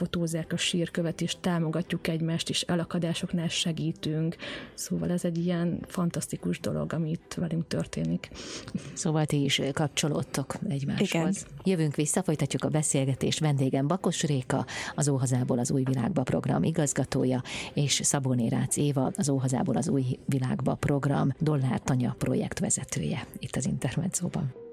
lefotózzák a sírkövet, és támogatjuk egymást, és elakadásoknál segítünk. Szóval ez egy ilyen fantasztikus dolog, ami itt velünk történik. Szóval ti is kapcsolódtok egymáshoz. Igen. Jövünk vissza, folytatjuk a beszélgetést. Vendégem Bakos Réka, az Óhazából az új világba program igazgatója, és Szabóné Rácz Éva, az Óhazából az új világba program Dollár Tanya projektvezetője itt az Intermedzóban.